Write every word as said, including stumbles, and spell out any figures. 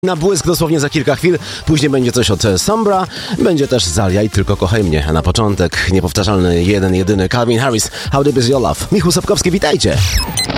Na błysk dosłownie za kilka chwil, później będzie coś od Sombra, będzie też Zalia i Tylko kochaj mnie, a na początek niepowtarzalny jeden, jedyny Calvin Harris, How Deep Is Your Love. Michał Sapkowski, witajcie!